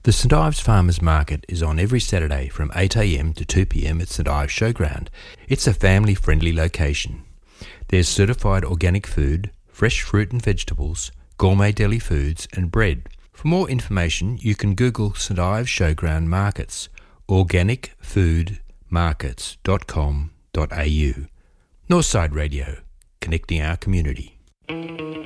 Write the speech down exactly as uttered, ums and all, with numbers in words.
The St Ives Farmers Market is on every Saturday from eight a m to two p m at St Ives Showground. It's a family-friendly location. There's certified organic food, fresh fruit and vegetables, gourmet deli foods and bread. For more information, you can Google St Ives Showground Markets, organic food markets dot com dot a u. Northside Radio, connecting our community.